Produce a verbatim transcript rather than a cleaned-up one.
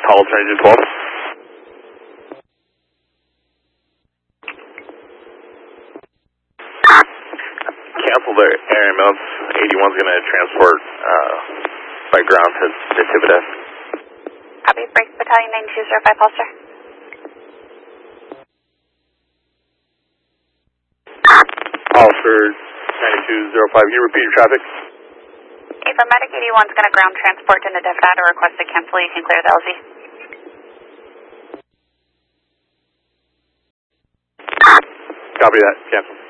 call alternative twelve. Cancel their air ambulance. eighty-one's going to transport uh, by ground to Natividad. Copy, break battalion nine two zero five, Holster. Holster ninety-two zero five, can you repeat your traffic? Affirmatic eighty-one's going to ground transport to Natividad or request to cancel. You can clear the L Z. Copy that, cancel.